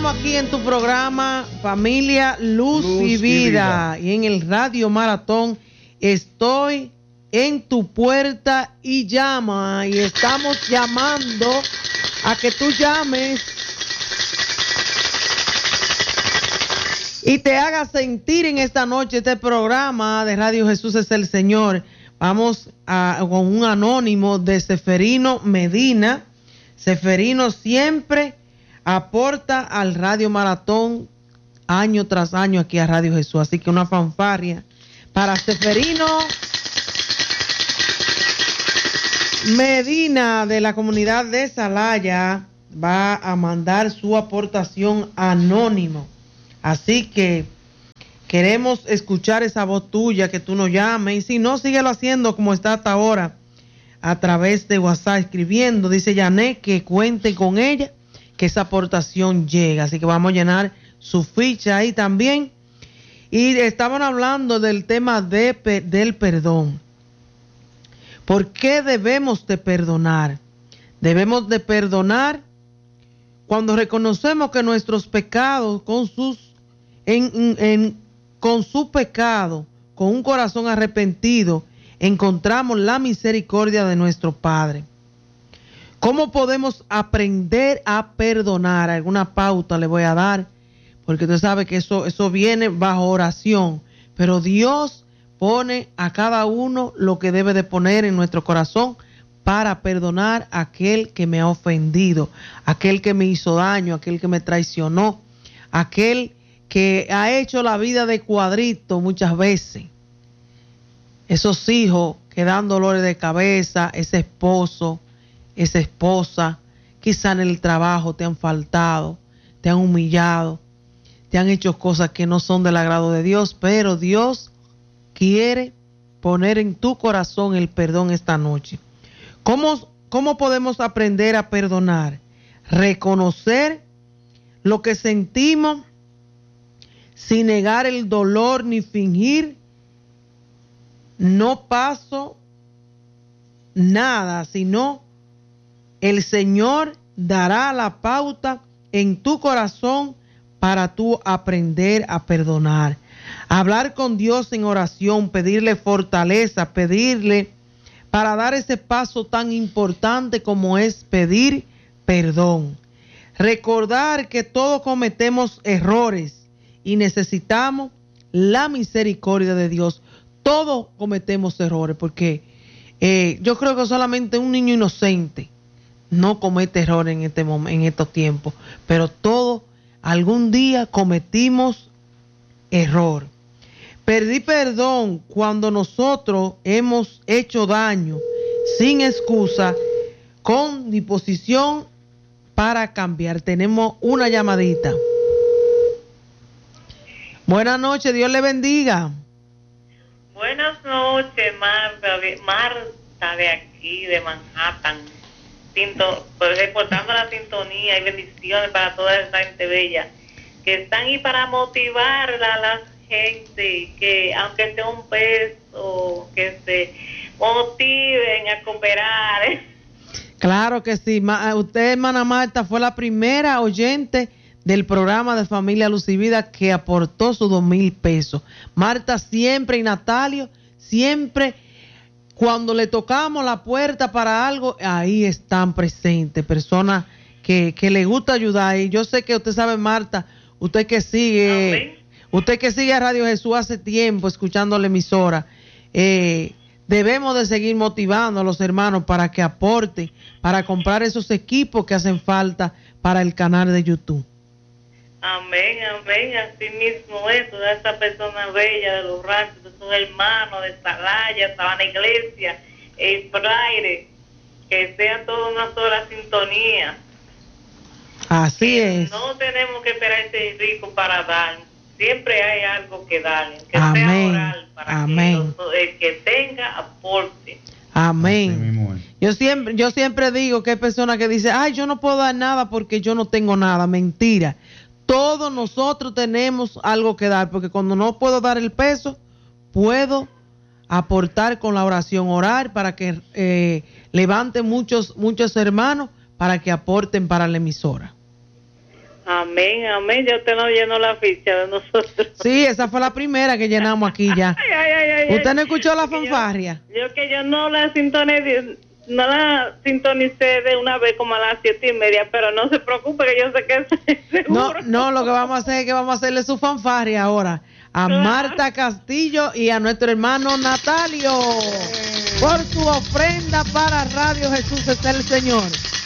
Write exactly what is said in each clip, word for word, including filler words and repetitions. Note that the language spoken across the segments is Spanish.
Estamos aquí en tu programa Familia Luz, Luz y, vida, y Vida y en el Radio Maratón Estoy en tu puerta y llama, y estamos llamando a que tú llames y te hagas sentir en esta noche. Este programa de Radio Jesús es el Señor. Vamos a, con un anónimo de Seferino Medina. Seferino siempre aporta al Radio Maratón año tras año aquí a Radio Jesús. Así que una fanfarria para Seferino Medina de la comunidad de Salaya. Va a mandar su aportación anónimo. Así que queremos escuchar esa voz tuya, que tú nos llames. Y si no, síguelo haciendo como está hasta ahora, a través de WhatsApp, escribiendo. Dice Yané que cuente con ella, que esa aportación llega. Así que vamos a llenar su ficha ahí también. Y estaban hablando del tema de, del perdón. ¿Por qué debemos de perdonar? Debemos de perdonar cuando reconocemos que nuestros pecados, con sus en, en, en, con su pecado, con un corazón arrepentido, encontramos la misericordia de nuestro Padre. ¿Cómo podemos aprender a perdonar? Alguna pauta le voy a dar, porque usted sabe que eso, eso viene bajo oración, pero Dios pone a cada uno lo que debe de poner en nuestro corazón para perdonar a aquel que me ha ofendido, aquel que me hizo daño, aquel que me traicionó, aquel que ha hecho la vida de cuadrito muchas veces. Esos hijos que dan dolores de cabeza, ese esposo, esa esposa, quizá en el trabajo te han faltado, te han humillado, te han hecho cosas que no son del agrado de Dios, pero Dios quiere poner en tu corazón el perdón esta noche. ¿Cómo, cómo podemos aprender a perdonar? Reconocer lo que sentimos sin negar el dolor ni fingir. No paso nada, sino el Señor dará la pauta en tu corazón para tú aprender a perdonar. Hablar con Dios en oración, pedirle fortaleza, pedirle para dar ese paso tan importante como es pedir perdón. Recordar que todos cometemos errores y necesitamos la misericordia de Dios. Todos cometemos errores, porque eh, yo creo que solamente un niño inocente no comete errores en este momento, en estos tiempos, pero todos algún día cometimos error. Pedir perdón cuando nosotros hemos hecho daño sin excusa, con disposición para cambiar. Tenemos una llamadita. Buenas noches, Dios le bendiga. Buenas noches, Marta de, Marta de aquí, de Manhattan, Sinto, pues, reportando la sintonía y bendiciones para toda esa gente bella que están ahí para motivar a la gente, que aunque sea un peso, que se motiven a cooperar. Claro que sí. Usted, hermana Marta, fue la primera oyente del programa de Familia Luz y Vida que aportó sus dos mil pesos. Marta siempre y Natalio, siempre cuando le tocamos la puerta para algo, ahí están presentes, personas que, que le gusta ayudar. Y yo sé que usted sabe, Marta, usted que sigue, Amén. usted que sigue a Radio Jesús hace tiempo, escuchando la emisora, eh, debemos de seguir motivando a los hermanos para que aporten, para comprar esos equipos que hacen falta para el canal de YouTube. Amén, amén, así mismo es, toda esa persona bella de los ranchos, de esos hermanos de Salaya, Sabana Iglesia, el Fraire, que sea toda una sola sintonía. Así que es. No tenemos que esperar ese rico para dar, siempre hay algo que darle, que amén. sea oral para amén. que el que tenga aporte. Amén. Yo siempre, yo siempre digo que hay personas que dicen, ay, yo no puedo dar nada porque yo no tengo nada. Mentira. Todos nosotros tenemos algo que dar, porque cuando no puedo dar el peso, puedo aportar con la oración, orar para que eh, levanten muchos, muchos hermanos para que aporten para la emisora. Amén, amén. Ya usted nos llenó la ficha de nosotros. Sí, esa fue la primera que llenamos aquí ya. Ay, ay, ay, ay, ¿Usted no ay. escuchó la Porque fanfarria? Yo, yo que yo no la sintonicé, no la sintonicé de una vez como a las siete y media, pero no se preocupe que yo sé que es No, seguro. no, lo que vamos a hacer es que vamos a hacerle su fanfarria ahora a Claro. Marta Castillo y a nuestro hermano Natalio por su ofrenda para Radio Jesús es el Señor.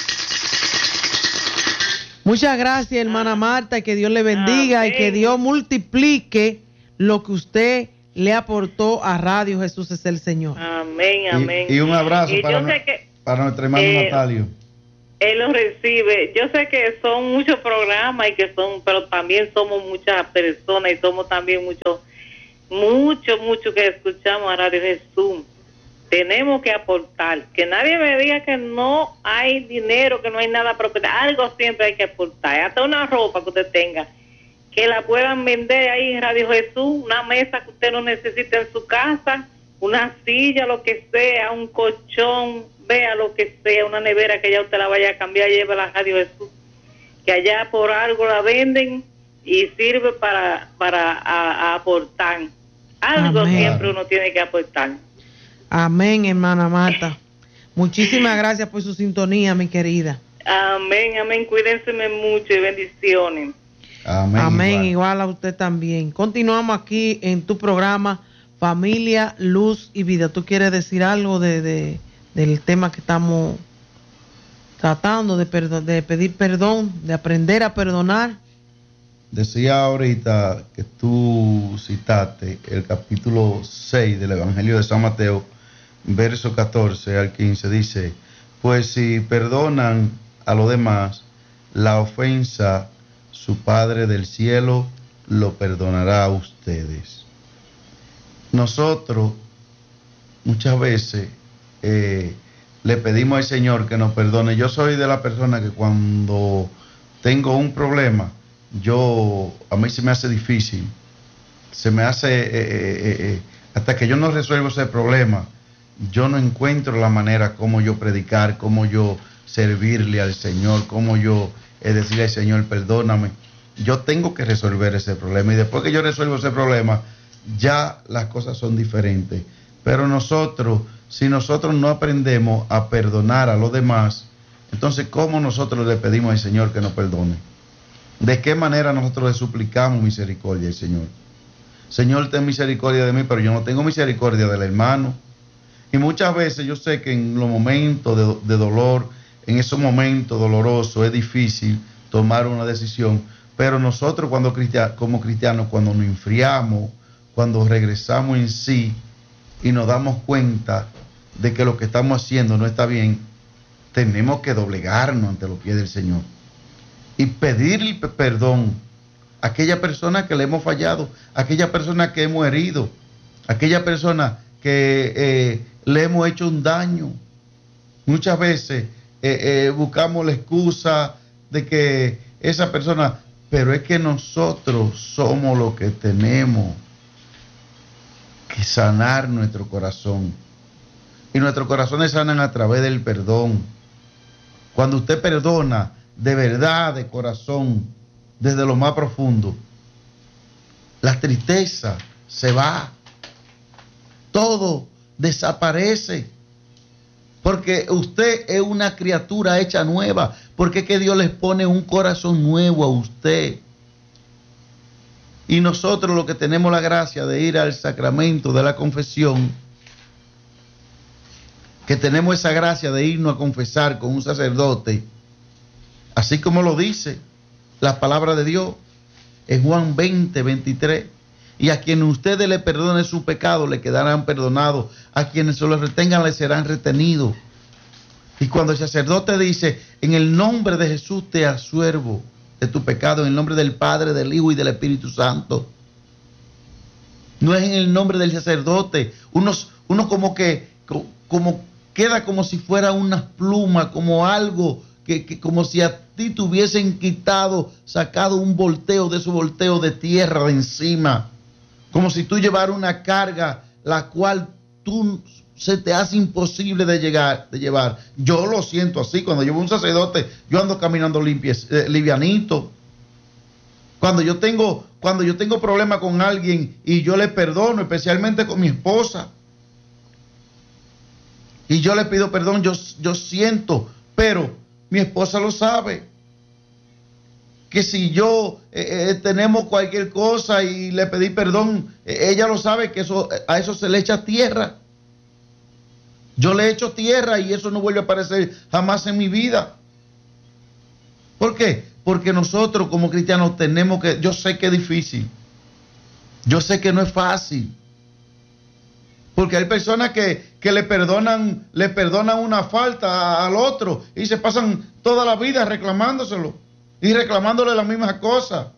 Muchas gracias, hermana Marta, y que Dios le bendiga Amén. y que Dios multiplique lo que usted le aportó a Radio Jesús es el Señor. Amén, amén. Y, y un abrazo Y para, yo no- sé que para nuestro hermano eh, Natalio. él lo recibe. Yo sé que son muchos programas y que son, pero también somos muchas personas y somos también muchos, mucho, mucho que escuchamos a Radio Jesús. Tenemos que aportar. Que nadie me diga que no hay dinero, que no hay nada, pero que algo siempre hay que aportar. Hasta una ropa que usted tenga, que la puedan vender ahí en Radio Jesús, una mesa que usted no necesite en su casa, una silla, lo que sea, un colchón, vea lo que sea, una nevera que ya usted la vaya a cambiar, lleve a la Radio Jesús, que allá por algo la venden y sirve para, para a, a aportar. Algo Amén. siempre uno tiene que aportar. Amén, hermana Marta. Muchísimas gracias por su sintonía, mi querida. Amén, amén. Cuídense mucho y bendiciones. Amén. Amén, igual. igual a usted también. Continuamos aquí en tu programa Familia, Luz y Vida. ¿Tú quieres decir algo de, de del tema que estamos tratando, de, perdo- de pedir perdón, de aprender a perdonar? Decía ahorita que tú citaste el capítulo seis del Evangelio de San Mateo, verso catorce al quince, dice, pues si perdonan a los demás la ofensa, su Padre del cielo lo perdonará a ustedes. Nosotros muchas veces eh, le pedimos al Señor que nos perdone. Yo soy de la persona que cuando tengo un problema, yo a mí se me hace difícil, se me hace eh, eh, eh, hasta que yo no resuelvo ese problema, yo no encuentro la manera como yo predicar, como yo servirle al Señor, como yo eh, decirle al Señor perdóname. Yo tengo que resolver ese problema y después que yo resuelvo ese problema ya las cosas son diferentes. Pero nosotros, si nosotros no aprendemos a perdonar a los demás, entonces ¿cómo nosotros le pedimos al Señor que nos perdone? ¿De qué manera nosotros le suplicamos misericordia al Señor? Señor, ten misericordia de mí, pero yo no tengo misericordia del hermano. Y muchas veces yo sé que en los momentos de, de dolor, en esos momentos dolorosos, es difícil tomar una decisión, pero nosotros cuando cristianos, como cristianos, cuando nos enfriamos, cuando regresamos en sí y nos damos cuenta de que lo que estamos haciendo no está bien, tenemos que doblegarnos ante los pies del Señor y pedirle perdón a aquella persona que le hemos fallado, a aquella persona que hemos herido, a aquella persona que eh, le hemos hecho un daño. Muchas veces eh, eh, buscamos la excusa de que esa persona, pero es que nosotros somos los que tenemos que sanar nuestro corazón. Y nuestros corazones sanan a través del perdón. Cuando usted perdona de verdad, de corazón, desde lo más profundo, la tristeza se va, todo desaparece, porque usted es una criatura hecha nueva, porque es que Dios les pone un corazón nuevo a usted. Y nosotros los que tenemos la gracia de ir al sacramento de la confesión, que tenemos esa gracia de irnos a confesar con un sacerdote, así como lo dice la palabra de Dios en Juan veinte, veintitrés, y a quien ustedes le perdonen su pecado le quedarán perdonados, a quienes se los retengan les serán retenidos. Y cuando el sacerdote dice, en el nombre de Jesús te absuelvo de tu pecado, en el nombre del Padre, del Hijo y del Espíritu Santo, no es en el nombre del sacerdote. Uno, uno como que como queda como si fuera una pluma, como algo que, que como si a ti te hubiesen quitado, sacado un volteo de esos volteos de tierra de encima, como si tú llevaras una carga la cual tú se te hace imposible de llegar, de llevar. Yo lo siento así, cuando yo veo un sacerdote, yo ando caminando limpies, eh, livianito, Cuando yo tengo, cuando yo tengo problema con alguien y yo le perdono, especialmente con mi esposa, y yo le pido perdón, yo, yo siento, pero mi esposa lo sabe, que si yo eh, eh, tenemos cualquier cosa y le pedí perdón, eh, ella lo sabe, que eso, a eso se le echa tierra. Yo le echo tierra y eso no vuelve a aparecer jamás en mi vida. ¿Por qué? Porque nosotros como cristianos tenemos que, yo sé que es difícil, yo sé que no es fácil, porque hay personas que, que le perdonan, le perdonan una falta al otro y se pasan toda la vida reclamándoselo y reclamándole las mismas cosas.